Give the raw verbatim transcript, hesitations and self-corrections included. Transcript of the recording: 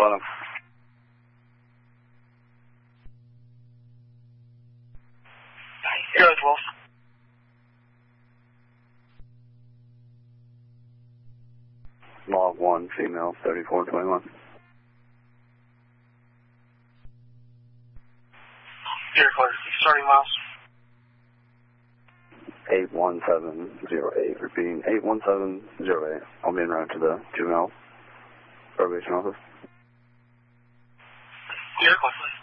Bottom. Here as well. Log one, female, thirty-four twenty-one. Here, starting miles. eight one seven zero eight, repeating eight one seven zero eight. I'll be en route to the juvenile probation office. Here,